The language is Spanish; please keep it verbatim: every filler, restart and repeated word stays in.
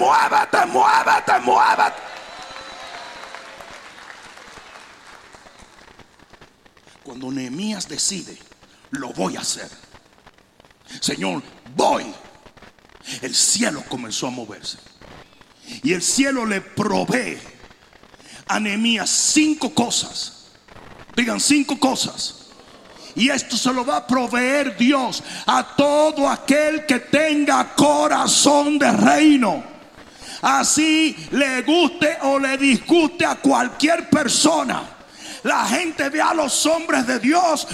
muévete, muévete, muévete. Cuando Nehemías decide, lo voy a hacer, Señor, voy, el cielo comenzó a moverse. Y el cielo le provee a Nehemías cinco cosas. Digan, cinco cosas. Y esto se lo va a proveer Dios a todo aquel que tenga corazón de reino. Así le guste o le disguste a cualquier persona, la gente ve a los hombres de Dios